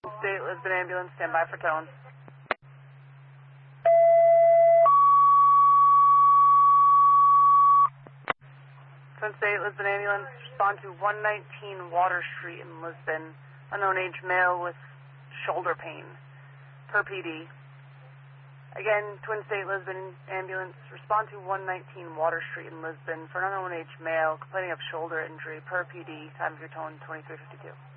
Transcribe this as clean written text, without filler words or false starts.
State Lisbon ambulance, stand by for tone. Twin State Lisbon ambulance, respond to 119 Water Street in Lisbon. Unknown age male with shoulder pain. Per PD. Again, Twin State Lisbon ambulance, respond to 119 Water Street in Lisbon for an unknown age male complaining of shoulder injury. Per PD, time of your tone 2352.